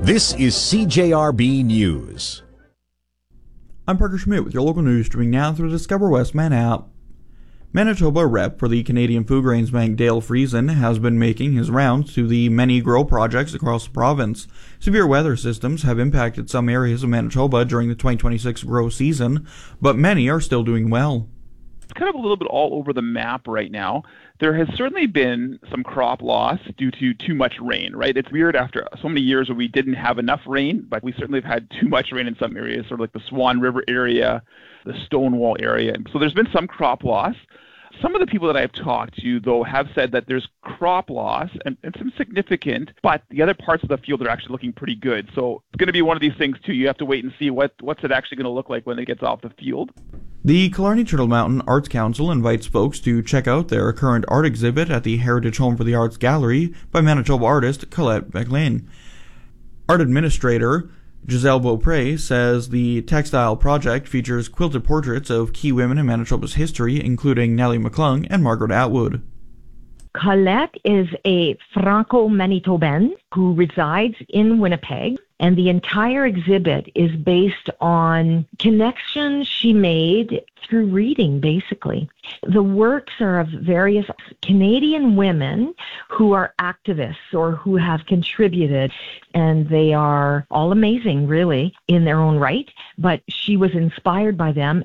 This is CJRB News. I'm Parker Schmidt with your local news, streaming now through the Discover Westman app. Manitoba rep for the Canadian Food Grains Bank Dale Friesen has been making his rounds to the many grow projects across the province. Severe weather systems have impacted some areas of Manitoba during the 2026 grow season, but many are still doing well. It's kind of a little bit all over the map right now. There has certainly been some crop loss due to too much rain, right? It's weird after so many years where we didn't have enough rain, but we certainly have had too much rain in some areas, sort of like the Swan River area, the Stonewall area. So there's been some crop loss. Some of the people that I've talked to, though, have said that there's crop loss and some significant, but the other parts of the field are actually looking pretty good. So it's going to be one of these things, too. You have to wait and see what's it actually going to look like when it gets off the field. The Killarney Turtle Mountain Arts Council invites folks to check out their current art exhibit at the Heritage Home for the Arts Gallery by Manitoba artist Colette McLean. Art administrator Giselle Beaupré says the textile project features quilted portraits of key women in Manitoba's history, including Nellie McClung and Margaret Atwood. Colette is a Franco-Manitoban who resides in Winnipeg, and the entire exhibit is based on connections she made through reading, basically. The works are of various Canadian women who are activists or who have contributed, and they are all amazing, really, in their own right, but she was inspired by them.